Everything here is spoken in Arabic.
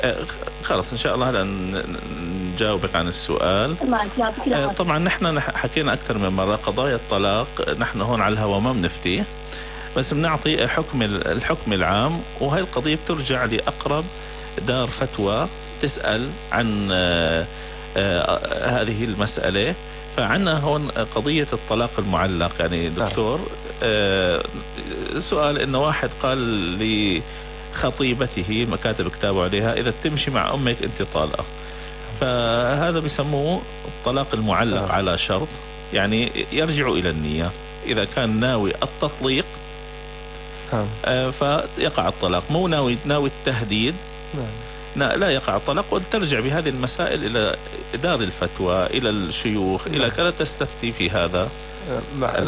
خلاص إن شاء الله هلا نجاوبك عن السؤال. طبعا نحن حكينا أكثر من مرة قضايا الطلاق نحن هون على الهواء ما بنفتي، بس بنعطي الحكم العام، وهي القضية بترجع لأقرب دار فتوى تسأل عن هذه المسألة. فعنا هون قضية الطلاق المعلق. يعني دكتور سؤال إنه واحد قال لخطيبته مكاتب كتابه عليها إذا تمشي مع أمك أنت طالقة، فهذا بيسموه الطلاق المعلق على شرط. يعني يرجع إلى النية، إذا كان ناوي التطليق فيقع الطلاق، مو ناوي التهديد لا يقع الطلاق. وترجع بهذه المسائل إلى دار الفتوى، إلى الشيوخ، إلى كذا تستفتي في هذا.